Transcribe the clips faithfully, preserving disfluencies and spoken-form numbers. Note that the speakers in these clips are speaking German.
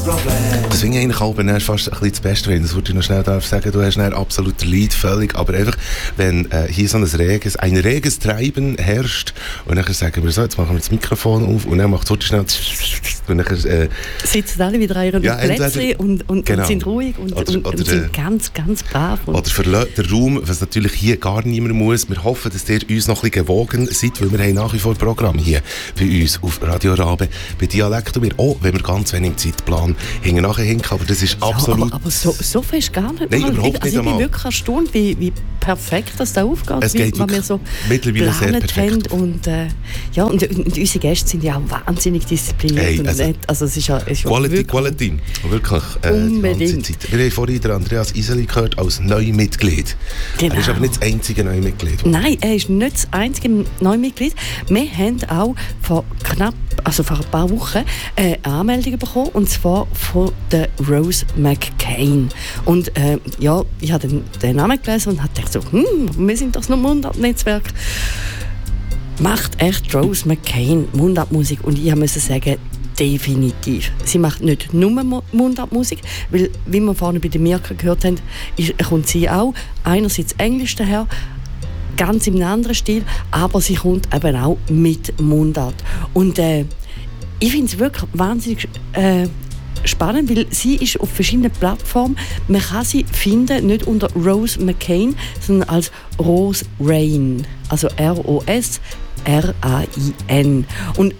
Das finde ich eigentlich auch fast ein bisschen das Beste, wenn das würde ich noch schnell darf sagen, du hast dann absolut den Lead völlig, aber einfach, wenn äh, hier so ein reges, ein reges Treiben herrscht und dann sagen wir so, jetzt machen wir das Mikrofon auf und dann macht es schnell und dann äh, sitzen alle wieder an ihren ja, Plätzchen und, und, genau. und sind ruhig und, oder, und, oder, und sind ganz, ganz brav. Und oder verlässt den Raum, was natürlich hier gar niemand muss. Wir hoffen, dass ihr uns noch ein bisschen gewogen seid, weil wir haben nach wie vor Programm hier bei uns auf Radio Rabe, bei Dialekt und wir, auch wenn wir ganz wenig im Zeitplan hinten nachher hinken, aber das ist ja, absolut... Aber, aber so, so fest gar nicht. Nein, mal. überhaupt ich, also nicht ich bin einmal. wirklich erstaunt, wie, wie perfekt das da aufgeht, Es wie, geht wie wir so mittlerweile sehr geplant perfekt haben. Und, äh, ja, und, und unsere Gäste sind ja auch wahnsinnig diszipliniert. Hey, und also, nett. Also es ist ja, es ist ja Quality, wirklich, Quality. Wirklich. Äh, unbedingt. Zeit. Wir haben vorhin den Andreas Iseli gehört als Neumitglied. Genau. Er ist aber nicht das einzige Neumitglied. Nein, er ist nicht das einzige Neumitglied. Wir haben auch vor knapp, also vor ein paar Wochen äh, Anmeldungen bekommen, und zwar von der Rose McCain. Und äh, ja, ich habe den, den Namen gelesen und habe gedacht so, hm, wir sind doch noch Mundart-Netzwerk. Macht echt Rose McCain Mundartmusik? Und ich musste sagen, definitiv. Sie macht nicht nur Mundartmusik, weil, wie wir vorhin bei der Mirka gehört haben, ist, kommt sie auch einerseits Englisch daher, ganz in einem anderen Stil, aber sie kommt eben auch mit Mundart. Und äh, ich finde es wirklich wahnsinnig äh, spannend, weil sie ist auf verschiedenen Plattformen. Man kann sie finden, nicht unter Rose McCain, sondern als Rose Rain. Also R O S R A I N. Und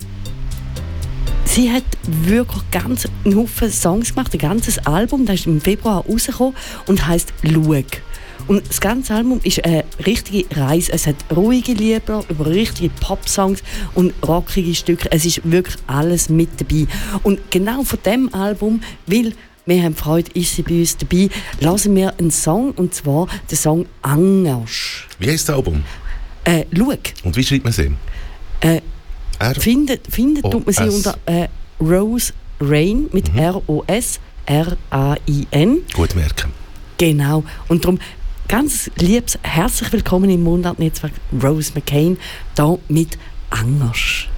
sie hat wirklich ganz einen Haufen Songs gemacht, ein ganzes Album, das ist im Februar rausgekommen und heisst «Schau». Und das ganze Album ist eine richtige Reise. Es hat ruhige Lieder über richtige Pop-Songs und rockige Stücke. Es ist wirklich alles mit dabei. Und genau von diesem Album, weil wir haben Freude, ist sie bei uns dabei, hören wir einen Song, und zwar den Song «Angersch». Wie heisst das Album? Äh, «Schau». Und wie schreibt man sie? Äh, R findet findet tut man sie unter äh, Rose Rain mit mhm. R O S R A I N. Gut merken. Genau. Und darum ganz liebes, herzlich willkommen im Mundart-Netzwerk Rose McCain, hier mit «Angersch».